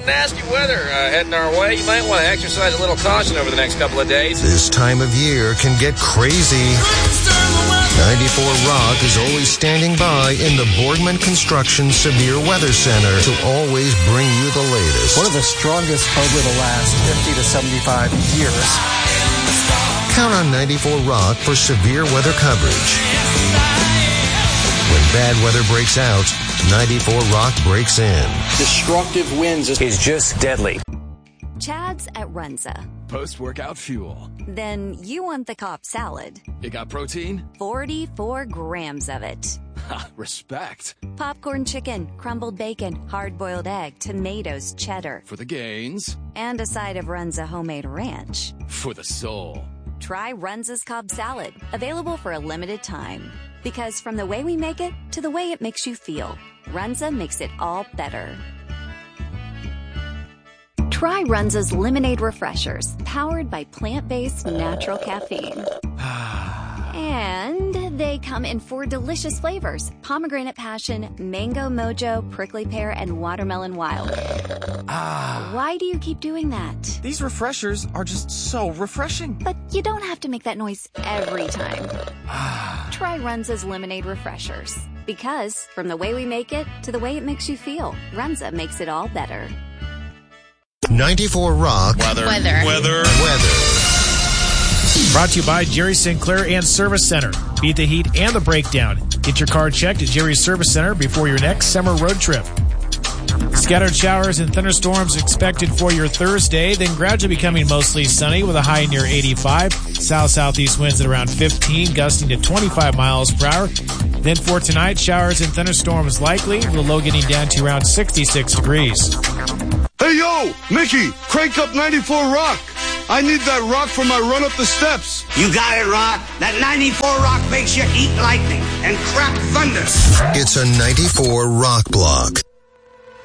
nasty weather heading our way. You might want to exercise a little caution over the next couple of days. This time of year can get crazy. 94 Rock is always standing by in the Boardman Construction Severe Weather Center to always bring you the latest. One of the strongest over the last 50 to 75 years. Count on 94 Rock for severe weather coverage. When bad weather breaks out, 94 Rock breaks in. Destructive winds is just deadly. Chad's at Runza. Post-workout fuel. Then you want the Cobb salad. It got protein? 44 grams of it. Ha, respect. Popcorn chicken, crumbled bacon, hard-boiled egg, tomatoes, cheddar. For the gains. And a side of Runza homemade ranch. For the soul. Try Runza's Cobb salad. Available for a limited time. Because from the way we make it to the way it makes you feel, Runza makes it all better. Try Runza's Lemonade Refreshers, powered by plant-based natural caffeine. And they come in 4 delicious flavors: pomegranate passion, mango mojo, prickly pear, and watermelon wild. Why do you keep doing that? These refreshers are just so refreshing. But you don't have to make that noise every time. Try Runza's Lemonade Refreshers. Because from the way we make it to the way it makes you feel, Runza makes it all better. 94 Rock. Weather. Brought to you by Jerry Sinclair and Service Center. Beat the heat and the breakdown. Get your car checked at Jerry's Service Center before your next summer road trip. Scattered showers and thunderstorms expected for your Thursday, then gradually becoming mostly sunny with a high near 85. South-southeast winds at around 15, gusting to 25 miles per hour. Then for tonight, showers and thunderstorms likely, with the low getting down to around 66 degrees. Hey, yo, Mickey, crank up 94 Rock. I need that rock for my run up the steps. You got it, Rock. That 94 Rock makes you eat lightning and crap thunder. It's a 94 Rock block.